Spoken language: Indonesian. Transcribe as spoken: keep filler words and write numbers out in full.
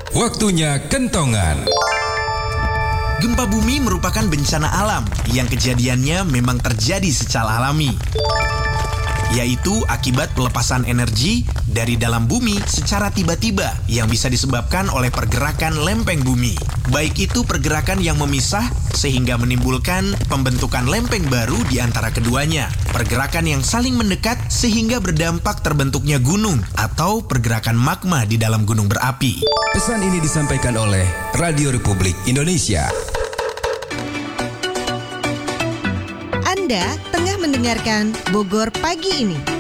Waktunya kentongan. Gempa bumi merupakan bencana alam yang kejadiannya memang terjadi secara alami, yaitu akibat pelepasan energi dari dalam bumi secara tiba-tiba yang bisa disebabkan oleh pergerakan lempeng bumi. Baik itu pergerakan yang memisah sehingga menimbulkan pembentukan lempeng baru di antara keduanya, pergerakan yang saling mendekat sehingga berdampak terbentuknya gunung, atau pergerakan magma di dalam gunung berapi. Pesan ini disampaikan oleh Radio Republik Indonesia. Anda tengah mendengarkan Bogor Pagi Ini.